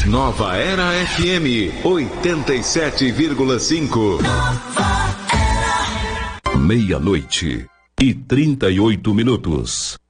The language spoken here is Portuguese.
Nova Era FM 87,5. Meia-noite e 38 minutos.